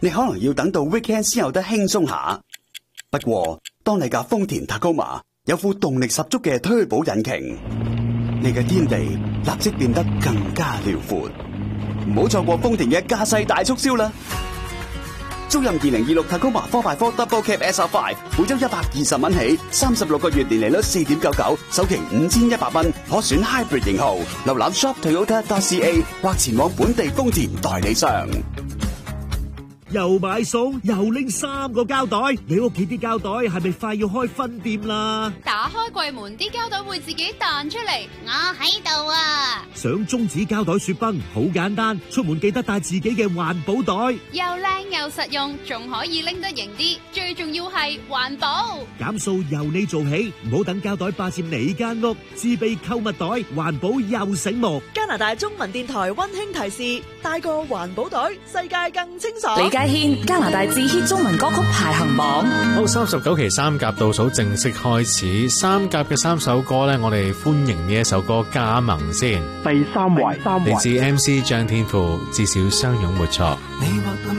你可能要等到 weekend 先有得輕鬆下。不過，當你架豐田 Tacoma 有副動力十足嘅Turbo引擎，你嘅天地立即變得更加遼闊。唔好錯過豐田嘅駕駛大促銷啦！租任2026 Tacoma 4x4 Double Cab SR5，每周120蚊起，36個月年利率4.99%，首期5100蚊，可選 Hybrid 型號。瀏覽 shoptoyota.ca 或前往本地豐田代理商。 又買餸又拎3個膠袋，你屋企啲膠袋係咪快要開分店啦？ 打開櫃門，啲膠袋會自己彈出嚟，我喺度啊！ 想中指膠袋雪崩好簡單，出門記得帶自己嘅環保袋， 又靚又實用，仲可以拎得型啲，最重要係環保。 減數由你做起，唔好等膠袋霸佔你間屋，自備購物袋，環保又醒目。 加拿大中文電台溫馨提示：帶個環保袋，世界更清爽。 李佳軒加拿大至 hit 中文歌曲排行榜。 好，39期三甲倒數正式開始，三甲嘅3首歌呢，我哋歡迎呢一首歌加盟先。 第3位， 嚟自 MC 張天賦，至少相擁沒錯。